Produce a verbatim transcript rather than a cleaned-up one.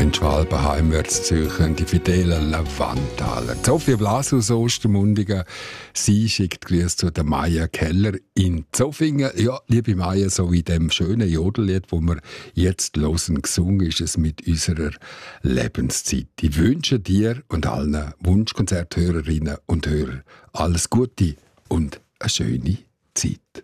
wenn die Schwalben heimwärts ziehen, die fidelen Lavandtaler. Sophie Blas aus Ostermundigen, sie schickt Grüße zu der Maja Keller in Zofingen. Ja, liebe Maja, so wie dem schönen Jodellied, wo wir jetzt hören, gesungen ist es mit unserer Lebenszeit. Ich wünsche dir und allen Wunschkonzerthörerinnen und Hörern alles Gute und eine schöne Zeit.